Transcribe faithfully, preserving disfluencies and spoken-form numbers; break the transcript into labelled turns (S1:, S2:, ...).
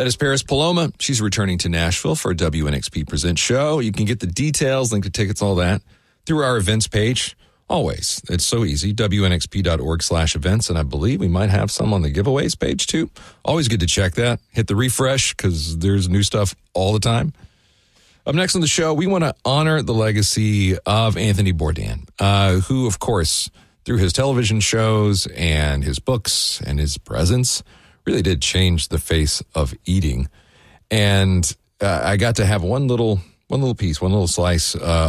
S1: That is Paris Paloma. She's returning to Nashville for a W N X P Presents show. You can get the details, link to tickets, all that, through our events page. Always. It's so easy. W N X P dot org slash events. And I believe we might have some on the giveaways page, too. Always good to check that. Hit the refresh because there's new stuff all the time. Up next on the show, we want to honor the legacy of Anthony Bourdain, uh, who, of course, through his television shows and his books and his presence, really did change the face of eating. And uh, I got to have one little one little piece, one little slice uh,